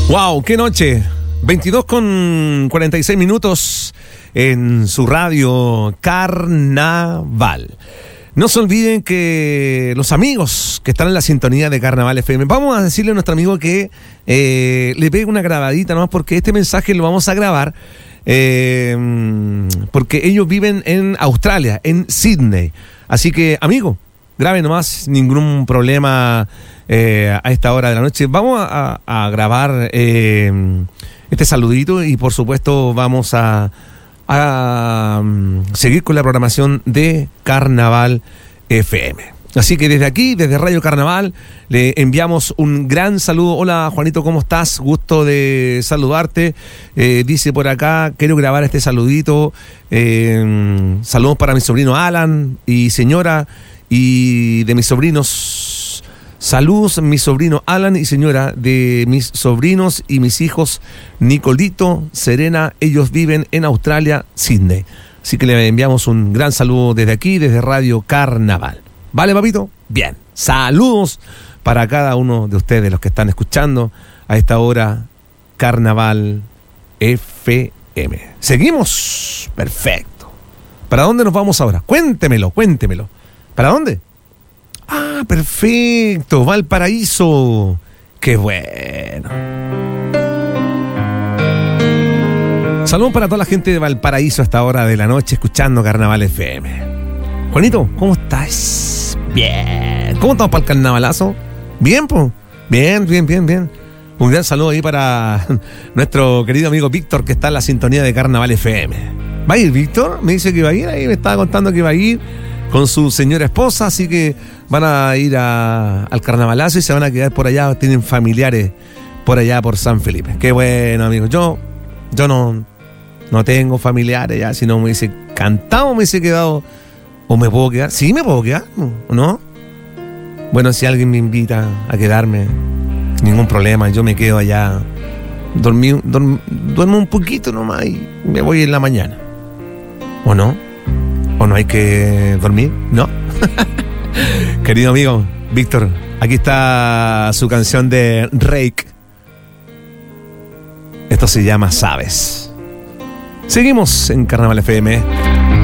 ¡Wow! ¡Qué noche! 22:46 en su radio Carnaval. No se olviden que los amigos que están en la sintonía de Carnaval FM, vamos a decirle a nuestro amigo que le pegue una grabadita nomás, porque este mensaje lo vamos a grabar porque ellos viven en Australia, en Sydney. Así que, amigo, grabe nomás, ningún problema a esta hora de la noche. Vamos a grabar este saludito y por supuesto vamos a seguir con la programación de Carnaval FM. Así que desde aquí, desde Radio Carnaval, le enviamos un gran saludo. Hola Juanito, ¿cómo estás? Gusto de saludarte. Dice por acá, quiero grabar este saludito. Saludos para mi sobrino Alan y señora, y de mis sobrinos. Saludos, mi sobrino Alan y señora, de mis sobrinos y mis hijos Nicolito, Serena. Ellos viven en Australia, Sydney. Así que le enviamos un gran saludo desde aquí, desde Radio Carnaval. ¿Vale, papito? Bien. Saludos para cada uno de ustedes, los que están escuchando a esta hora Carnaval FM. ¿Seguimos? Perfecto. ¿Para dónde nos vamos ahora? Cuéntemelo. ¿Para dónde? Ah, perfecto. Valparaíso. Qué bueno. Saludos para toda la gente de Valparaíso a esta hora de la noche escuchando Carnaval FM. Juanito, ¿cómo estás? Bien. ¿Cómo estamos para el carnavalazo? Bien, pues. Bien. Un gran saludo ahí para nuestro querido amigo Víctor, que está en la sintonía de Carnaval FM. ¿Va a ir Víctor? Me dice que va a ir. Ahí me estaba contando que va a ir con su señora esposa, así que van a ir al carnavalazo y se van a quedar por allá. Tienen familiares por allá, por San Felipe. Qué bueno, amigo. Yo no tengo familiares ya. Si no me hubiese cantado, me hubiese quedado. ¿O me puedo quedar? Sí, me puedo quedar, ¿o no? Bueno, si alguien me invita a quedarme, ningún problema. Yo me quedo allá. Duermo un poquito nomás y me voy en la mañana. ¿O no? ¿O no hay que dormir? ¿No? Querido amigo Víctor, aquí está su canción de Rake. Esto se llama Sabes. Seguimos en Carnaval FM.